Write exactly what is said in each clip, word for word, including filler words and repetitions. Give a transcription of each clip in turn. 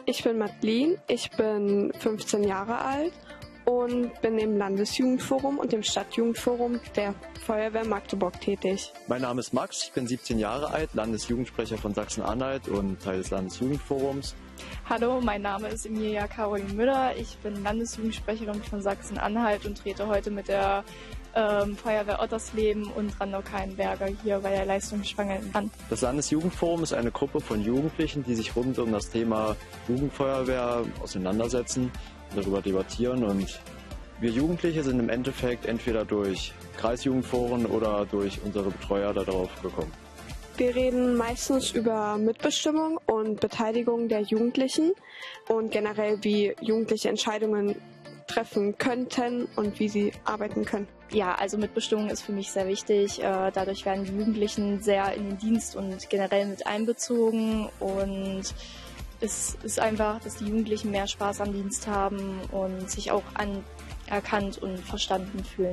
Ich bin Madeline, ich bin fünfzehn Jahre alt und bin im Landesjugendforum und im Stadtjugendforum der Feuerwehr Magdeburg tätig. Mein Name ist Max, ich bin siebzehn Jahre alt, Landesjugendsprecher von Sachsen-Anhalt und Teil des Landesjugendforums. Hallo, mein Name ist Emilia Caroline Müller, ich bin Landesjugendsprecherin von Sachsen-Anhalt und trete heute mit der ähm, Feuerwehr Ottersleben und Randau-Kallenberger hier bei der Leistungsspange an. Das Landesjugendforum ist eine Gruppe von Jugendlichen, die sich rund um das Thema Jugendfeuerwehr auseinandersetzen, darüber debattieren, und wir Jugendliche sind im Endeffekt entweder durch Kreisjugendforen oder durch unsere Betreuer darauf gekommen. Wir reden meistens über Mitbestimmung und Beteiligung der Jugendlichen und generell, wie Jugendliche Entscheidungen treffen könnten und wie sie arbeiten können. Ja, also Mitbestimmung ist für mich sehr wichtig. Dadurch werden die Jugendlichen sehr in den Dienst und generell mit einbezogen, und es ist einfach, dass die Jugendlichen mehr Spaß am Dienst haben und sich auch anerkannt und verstanden fühlen.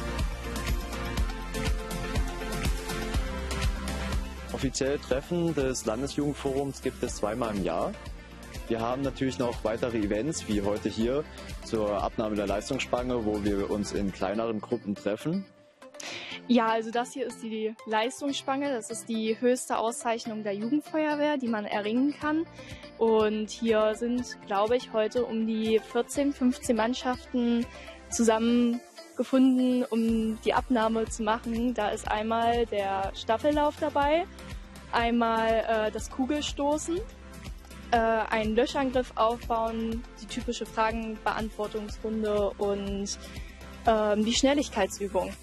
Offizielle Treffen des Landesjugendforums gibt es zweimal im Jahr. Wir haben natürlich noch weitere Events, wie heute hier zur Abnahme der Leistungsspange, wo wir uns in kleineren Gruppen treffen. Ja, also das hier ist die Leistungsspange. Das ist die höchste Auszeichnung der Jugendfeuerwehr, die man erringen kann. Und hier sind, glaube ich, heute um die vierzehn, fünfzehn Mannschaften zusammengefunden, um die Abnahme zu machen. Da ist einmal der Staffellauf dabei, einmal äh, das Kugelstoßen, äh, einen Löschangriff aufbauen, die typische Fragenbeantwortungsrunde und äh, die Schnelligkeitsübung.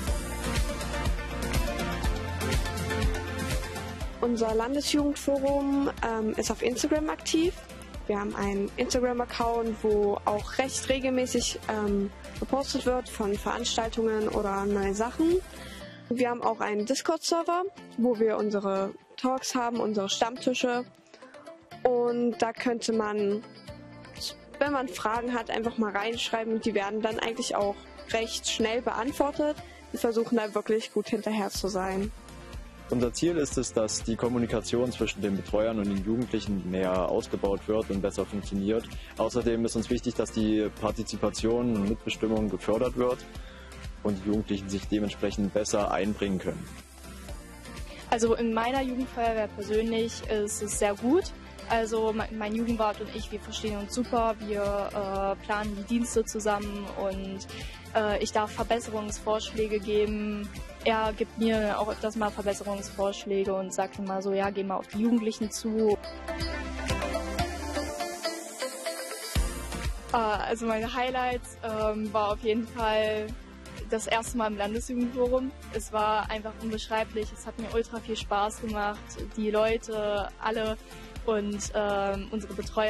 Unser Landesjugendforum ähm, ist auf Instagram aktiv. Wir haben einen Instagram-Account, wo auch recht regelmäßig ähm, gepostet wird von Veranstaltungen oder neue Sachen. Wir haben auch einen Discord-Server, wo wir unsere Talks haben, unsere Stammtische. Und da könnte man, wenn man Fragen hat, einfach mal reinschreiben, und die werden dann eigentlich auch recht schnell beantwortet. Wir versuchen da wirklich gut hinterher zu sein. Unser Ziel ist es, dass die Kommunikation zwischen den Betreuern und den Jugendlichen mehr ausgebaut wird und besser funktioniert. Außerdem ist uns wichtig, dass die Partizipation und Mitbestimmung gefördert wird und die Jugendlichen sich dementsprechend besser einbringen können. Also in meiner Jugendfeuerwehr persönlich ist es sehr gut. Also mein Jugendwart und ich, wir verstehen uns super, wir äh, planen die Dienste zusammen und äh, ich darf Verbesserungsvorschläge geben. Er gibt mir auch öfters mal Verbesserungsvorschläge und sagt immer so, ja, geh mal auf die Jugendlichen zu. Äh, also meine Highlights ähm, war auf jeden Fall das erste Mal im Landesjugendforum. Es war einfach unbeschreiblich, es hat mir ultra viel Spaß gemacht. Die Leute, alle und ähm, unsere Betreuer